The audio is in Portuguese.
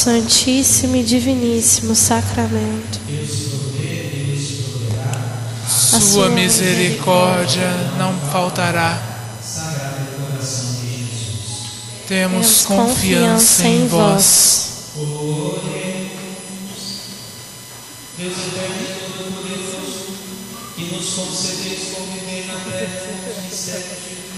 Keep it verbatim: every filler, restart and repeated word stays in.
Santíssimo e Diviníssimo Sacramento. Sua misericórdia não faltará. Temos confiança em vós. Deus eterno e todo-poderoso, que nos concedeis conviver na terra com os mistérios de